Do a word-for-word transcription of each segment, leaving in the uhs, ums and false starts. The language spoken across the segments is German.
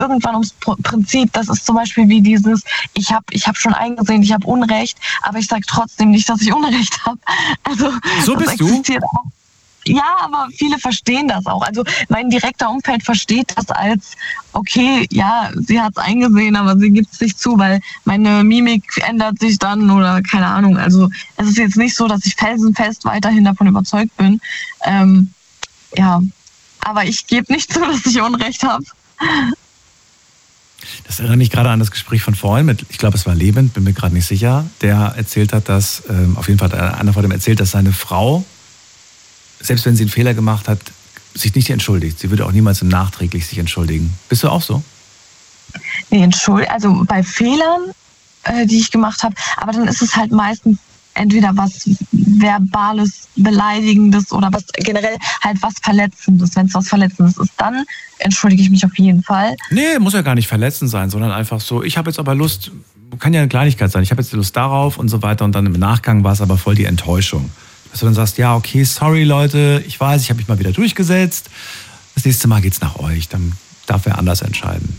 irgendwann ums Prinzip. Das ist zum Beispiel wie dieses, ich habe ich hab schon eingesehen, ich habe Unrecht, aber ich sage trotzdem nicht, dass ich Unrecht habe. Also so bist du? Auch. Ja, aber viele verstehen das auch. Also mein direkter Umfeld versteht das als, okay, ja, sie hat es eingesehen, aber sie gibt es nicht zu, weil meine Mimik ändert sich dann oder keine Ahnung. Also es ist jetzt nicht so, dass ich felsenfest weiterhin davon überzeugt bin. Ähm, ja, aber ich gebe nicht zu, dass ich Unrecht habe. Das erinnert mich gerade an das Gespräch von vorhin mit, ich glaube, es war Lebend, bin mir gerade nicht sicher, der erzählt hat, dass, ähm, auf jeden Fall hat einer von dem erzählt, dass seine Frau, selbst wenn sie einen Fehler gemacht hat, sich nicht entschuldigt. Sie würde auch niemals nachträglich sich entschuldigen. Bist du auch so? Nee, entschuldigt, also bei Fehlern, äh, die ich gemacht habe, aber dann ist es halt meistens entweder was Verbales, Beleidigendes oder was generell halt was Verletzendes. Wenn es was Verletzendes ist, dann entschuldige ich mich auf jeden Fall. Nee, muss ja gar nicht verletzend sein, sondern einfach so, ich habe jetzt aber Lust, kann ja eine Kleinigkeit sein, ich habe jetzt Lust darauf und so weiter und dann im Nachgang war es aber voll die Enttäuschung. Dass du dann sagst, ja, okay, sorry Leute, ich weiß, ich habe mich mal wieder durchgesetzt. Das nächste Mal geht's nach euch, dann darf wer anders entscheiden.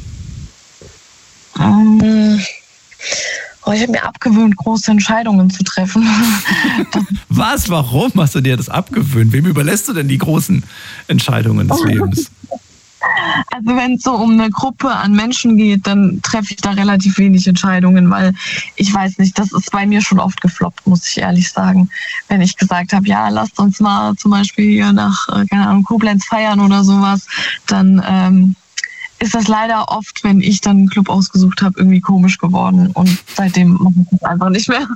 Um, oh, ich habe mir abgewöhnt, große Entscheidungen zu treffen. Was? Warum hast du dir das abgewöhnt? Wem überlässt du denn die großen Entscheidungen des Lebens? Also wenn es so um eine Gruppe an Menschen geht, dann treffe ich da relativ wenig Entscheidungen, weil ich weiß nicht, das ist bei mir schon oft gefloppt, muss ich ehrlich sagen. Wenn ich gesagt habe, ja, lasst uns mal zum Beispiel hier nach, keine Ahnung, Koblenz feiern oder sowas, dann ähm, ist das leider oft, wenn ich dann einen Club ausgesucht habe, irgendwie komisch geworden und seitdem mache ich das einfach nicht mehr.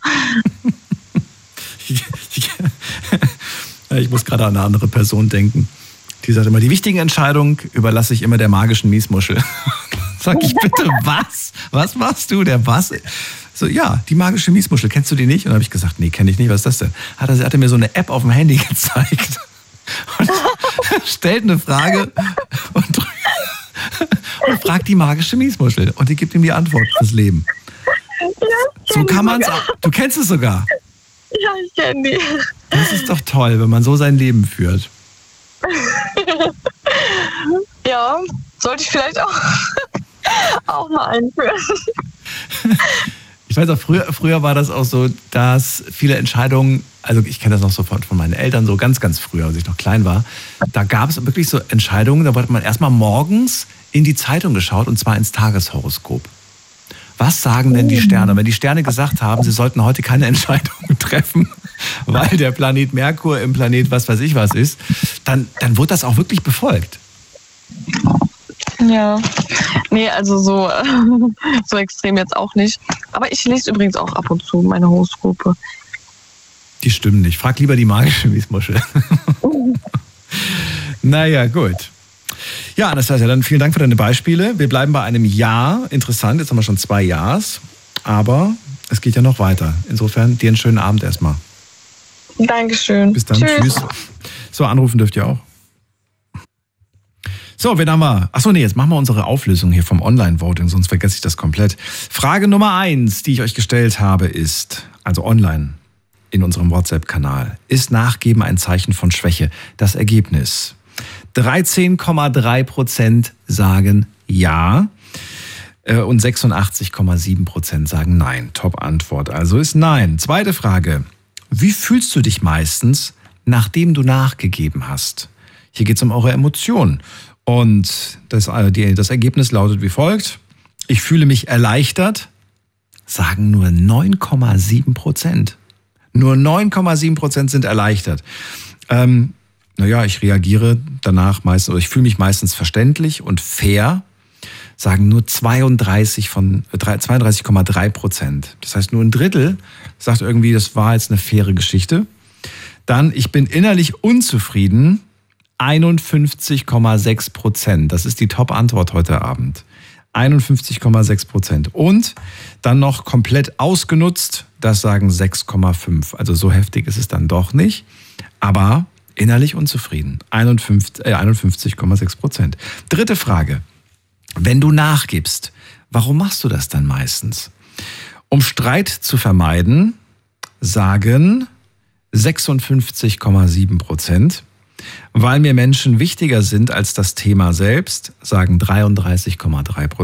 Ich muss gerade an eine andere Person denken. Die sagt immer, die wichtigen Entscheidungen überlasse ich immer der magischen Miesmuschel. Sag ich, bitte, was? Was machst du? Der was? So, ja, die magische Miesmuschel. Kennst du die nicht? Und dann habe ich gesagt, nee, kenne ich nicht. Was ist das denn? Hat er, hat er mir so eine App auf dem Handy gezeigt. Und stellt eine Frage und, und fragt die magische Miesmuschel. Und die gibt ihm die Antwort fürs Leben. Ja, so kann man es auch. Du kennst es sogar. Ja, ich kenne die. Das ist doch toll, wenn man so sein Leben führt. Ja, sollte ich vielleicht auch, auch mal einführen. Ich weiß auch, früher, früher war das auch so, dass viele Entscheidungen, also ich kenne das noch sofort von meinen Eltern, so ganz, ganz früher, als ich noch klein war, da gab es wirklich so Entscheidungen, da wurde man erstmal morgens in die Zeitung geschaut und zwar ins Tageshoroskop. Was sagen denn die Sterne? Wenn die Sterne gesagt haben, sie sollten heute keine Entscheidungen treffen, weil der Planet Merkur im Planet was weiß ich was ist, dann, dann wird das auch wirklich befolgt. Ja, nee, also so, so extrem jetzt auch nicht. Aber ich lese übrigens auch ab und zu meine Horoskope. Die stimmen nicht. Frag lieber die magische Miesmuschel. Naja, gut. Ja, Anastasia, dann vielen Dank für deine Beispiele. Wir bleiben bei einem Ja. Interessant, jetzt haben wir schon zwei Ja's. Aber es geht ja noch weiter. Insofern dir einen schönen Abend erstmal. Dankeschön. Bis dann. Tschüss. Tschüss. So, anrufen dürft ihr auch. So, wen haben wir? Achso, nee, jetzt machen wir unsere Auflösung hier vom Online-Voting, sonst vergesse ich das komplett. Frage Nummer eins, die ich euch gestellt habe, ist, also online in unserem WhatsApp-Kanal, ist Nachgeben ein Zeichen von Schwäche? Das Ergebnis: dreizehn Komma drei Prozent sagen ja und sechsundachtzig Komma sieben Prozent sagen nein. Top-Antwort also ist nein. Zweite Frage: Wie fühlst du dich meistens, nachdem du nachgegeben hast? Hier geht es um eure Emotionen. Und das, das Ergebnis lautet wie folgt: Ich fühle mich erleichtert, sagen nur neun Komma sieben Prozent. Nur neun Komma sieben Prozent sind erleichtert. Ähm, naja, ich reagiere danach meistens, oder ich fühle mich meistens verständlich und fair, sagen nur zweiunddreißig Komma drei Prozent. Das heißt, nur ein Drittel sagt irgendwie, das war jetzt eine faire Geschichte. Dann, ich bin innerlich unzufrieden, einundfünfzig Komma sechs Prozent. Das ist die Top-Antwort heute Abend. einundfünfzig Komma sechs Prozent. Und dann noch komplett ausgenutzt, das sagen sechs Komma fünf. Also so heftig ist es dann doch nicht. Aber innerlich unzufrieden, einundfünfzig Komma sechs Prozent. Dritte Frage: Wenn du nachgibst, warum machst du das dann meistens? Um Streit zu vermeiden, sagen sechsundfünfzig Komma sieben Prozent. Weil mir Menschen wichtiger sind als das Thema selbst, sagen dreiunddreißig Komma drei Prozent.